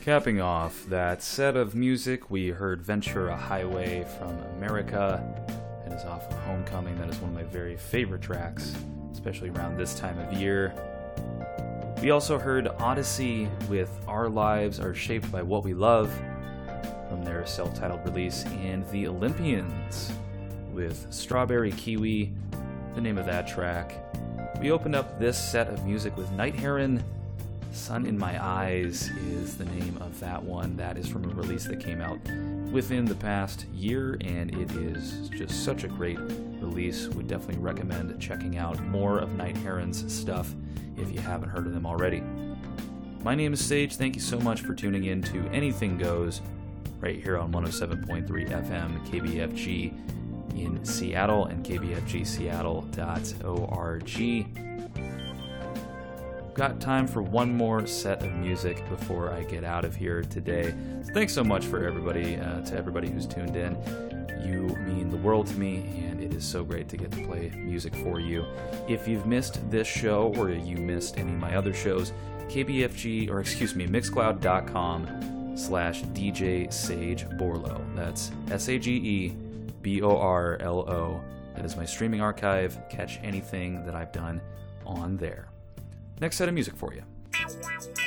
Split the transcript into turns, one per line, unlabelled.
Capping off that set of music, we heard Ventura Highway from America. It is off of Homecoming. That is one of my very favorite tracks, especially around this time of year. We also heard Odyssey with Our Lives Are Shaped by What We Love from their self-titled release, and The Olympians with Strawberry Kiwi, the name of that track. We opened up this set of music with Night Heron. Sun in My Eyes is the name of that one. That is from a release that came out within the past year, and it is just such a great release. Would definitely recommend checking out more of Night Heron's stuff if you haven't heard of them already. My name is Sage. Thank you so much for tuning in to Anything Goes right here on 107.3 FM KBFG in Seattle and kbfgseattle.org. Got time for one more set of music before I get out of here today. So thanks so much for everybody, to everybody who's tuned in. You mean the world to me, and it is so great to get to play music for you. If you've missed this show or you missed any of my other shows, mixcloud.com/DJ Sage Borlo. That's SageBorlo. That is my streaming archive. Catch anything that I've done on there. Next set of music for you.